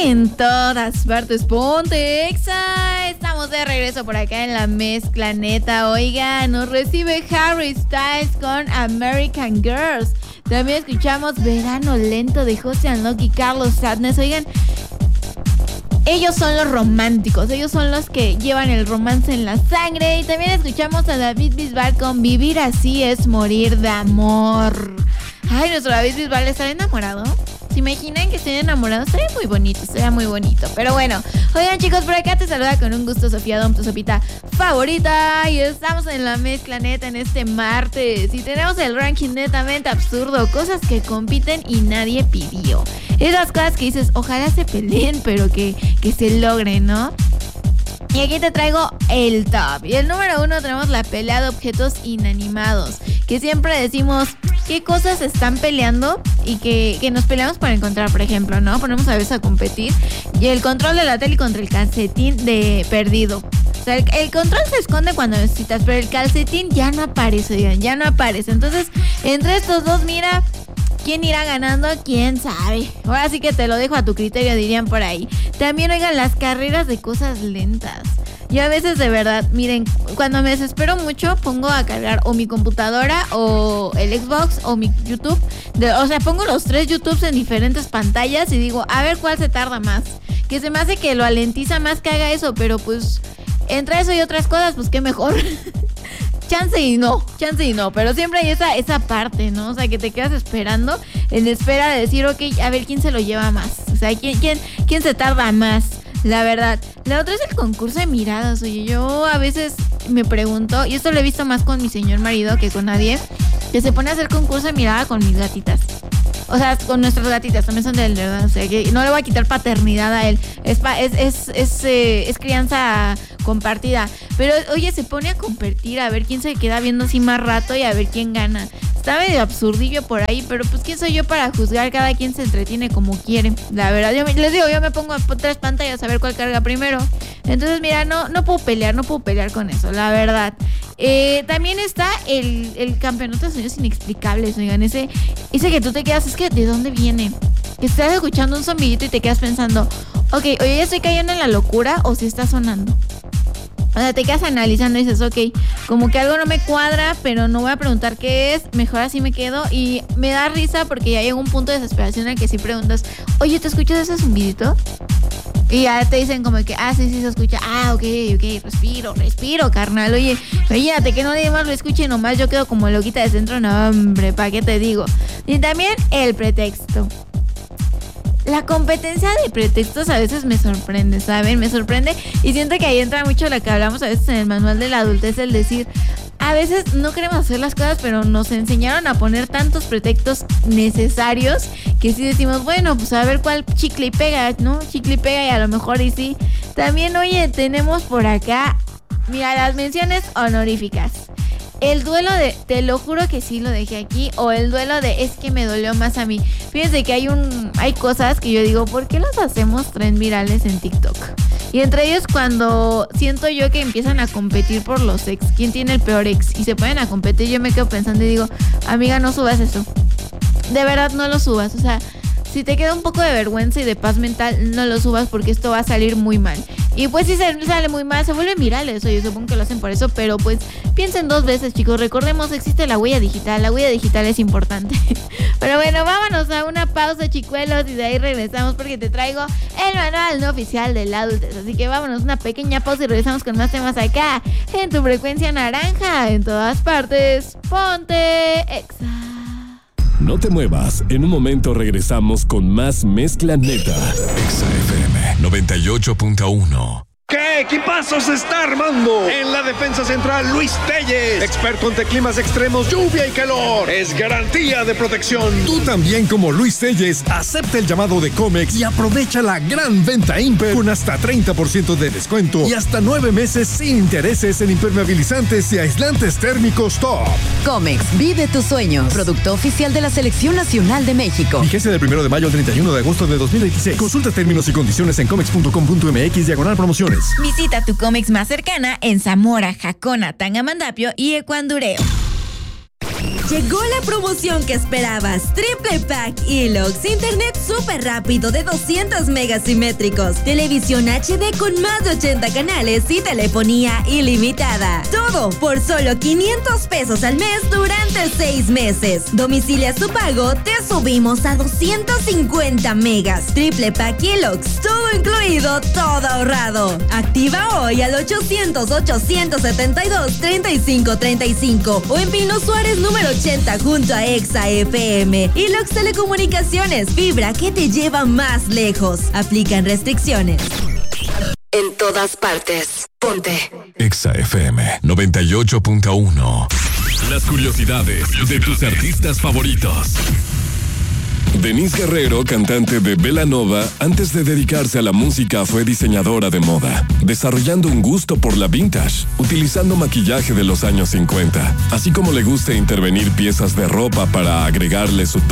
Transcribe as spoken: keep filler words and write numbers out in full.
en todas partes. Ponte Exa. Estamos de regreso por acá en la mezcla neta. Oiga, nos recibe Harry Styles con American Girls. También escuchamos Verano Lento de José Alok y Carlos Sadness. Oigan, ellos son los románticos, ellos son los que llevan el romance en la sangre. Y también escuchamos a David Bisbal con Vivir Así Es Morir de Amor. Ay, nuestro David Bisbal está enamorado. ¿Se imaginan que estén enamorados? Sería muy bonito, sería muy bonito. Pero bueno, oigan chicos, por acá te saluda con un gusto Sofía Dom, tu sopita favorita. Y estamos en la mezcla neta en este martes. Y tenemos el ranking netamente absurdo. Cosas que compiten y nadie pidió. Esas cosas que dices, ojalá se peleen, pero que, que se logren, ¿no? Y aquí te traigo el top. Y el número uno tenemos la pelea de objetos inanimados. Que siempre decimos qué cosas están peleando y que, que nos peleamos para encontrar, por ejemplo, ¿no? Ponemos a veces a competir. Y el control de la tele contra el calcetín de perdido. O sea, el, el control se esconde cuando necesitas, pero el calcetín ya no aparece, digan, ya no aparece. Entonces, entre estos dos, mira, ¿quién irá ganando? ¿Quién sabe? Ahora sí que te lo dejo a tu criterio, dirían por ahí. También, oigan, las carreras de cosas lentas. Yo a veces, de verdad, miren, cuando me desespero mucho, pongo a cargar o mi computadora o el Xbox o mi YouTube. De, o sea, pongo los tres YouTubes en diferentes pantallas y digo, a ver cuál se tarda más. Que se me hace que lo alentiza más que haga eso, pero pues, entre eso y otras cosas, pues qué mejor. Chance y no, chance y no, pero siempre hay esa, esa parte, ¿no? O sea, que te quedas esperando en espera de decir, ok, a ver quién se lo lleva más. O sea, quién, quién, quién se tarda más, la verdad. La otra es el concurso de miradas. Oye, yo a veces me pregunto, y esto lo he visto más con mi señor marido que con nadie, que se pone a hacer concurso de mirada con mis gatitas. O sea, con nuestras gatitas, también son de él, ¿verdad? O sea, que no le voy a quitar paternidad a él. Es, es, es, es, eh, es crianza compartida. Pero, oye, se pone a competir a ver quién se queda viendo así más rato y a ver quién gana. Está medio absurdillo por ahí, pero pues quién soy yo para juzgar. Cada quien se entretiene como quiere. La verdad, yo les digo, yo me pongo tres pantallas a ver cuál carga primero. Entonces, mira, no, no puedo pelear, no puedo pelear con eso, la verdad. Eh, también está el, el campeonato de sonidos inexplicables, oigan, ese, ese que tú te quedas, es que ¿de dónde viene? Que estás escuchando un sonidito y te quedas pensando, ok, oye, ¿estoy cayendo en la locura o si está sonando? O sea, te quedas analizando y dices, ok, como que algo no me cuadra, pero no voy a preguntar qué es, mejor así me quedo. Y me da risa porque ya llega un punto de desesperación en el que si preguntas, oye, ¿te escuchas ese zumbidito? Y ya te dicen como que, ah, sí, sí se escucha. Ah, ok, ok, respiro, respiro, carnal. Oye, imagínate que nadie más lo escuche, nomás yo quedo como loquita de centro. No, hombre, ¿para qué te digo? Y también el pretexto. La competencia de pretextos a veces me sorprende, ¿saben? Me sorprende y siento que ahí entra mucho lo que hablamos a veces en el manual de la adultez, el decir, a veces no queremos hacer las cosas, pero nos enseñaron a poner tantos pretextos necesarios que sí decimos, bueno, pues a ver cuál chicle y pega, ¿no? Chicle y pega y a lo mejor y sí. También, oye, tenemos por acá, mira, las menciones honoríficas. El duelo de, te lo juro que sí lo dejé aquí, o el duelo de es que me dolió más a mí. Fíjense que hay un, hay cosas que yo digo, ¿por qué las hacemos trend virales en TikTok? Y entre ellos cuando siento yo que empiezan a competir por los ex, ¿quién tiene el peor ex? Y se ponen a competir, yo me quedo pensando y digo, amiga, no subas eso. De verdad no lo subas, o sea, si te queda un poco de vergüenza y de paz mental, no lo subas porque esto va a salir muy mal. Y pues si se sale muy mal, se vuelven virales. Oye, supongo que lo hacen por eso, pero pues piensen dos veces, chicos. Recordemos, existe la huella digital. La huella digital es importante. Pero bueno, vámonos a una pausa, chicuelos, y de ahí regresamos porque te traigo el manual no oficial del adultez. Así que vámonos una pequeña pausa y regresamos con más temas acá en tu frecuencia naranja. En todas partes, ponte Exa. No te muevas, en un momento regresamos con más Mezcla Neta. Exa F M noventa y ocho punto uno. ¿Qué equipazo se está armando? En la defensa central, Luis Telles, experto ante climas extremos, lluvia y calor. Es garantía de protección. Tú también, como Luis Telles, acepta el llamado de Comex y aprovecha la gran venta Imper con hasta treinta por ciento de descuento y hasta nueve meses sin intereses en impermeabilizantes y aislantes térmicos top. Comex, vive tus sueños. Producto oficial de la Selección Nacional de México. Vigencia del primero de mayo al treinta y uno de agosto de dos mil veintiséis. Consulta términos y condiciones en comex punto com punto m x diagonal promociones. Visita tu Comex más cercana en Zamora, Jacona, Tangamandapio y Ecuandureo. Llegó la promoción que esperabas. Triple Pack Elox. Internet súper rápido de doscientos megas simétricos. Televisión H D con más de ochenta canales y telefonía ilimitada. Todo por solo quinientos pesos al mes durante seis meses. Domicilia su pago, te subimos a doscientos cincuenta megas. Triple Pack Elox. Todo incluido, todo ahorrado. Activa hoy al ochocientos, ochocientos setenta y dos, treinta y cinco treinta y cinco o en Pino Suárez número ochenta junto a Exa F M. Elox Telecomunicaciones, fibra que te lleva más lejos. Aplican restricciones. En todas partes. Ponte. Exa F M noventa y ocho punto uno. Las curiosidades de tus artistas favoritos. Denise Guerrero, cantante de Belanova, antes de dedicarse a la música fue diseñadora de moda, desarrollando un gusto por la vintage, utilizando maquillaje de los años cincuenta, así como le gusta intervenir piezas de ropa para agregarle su toque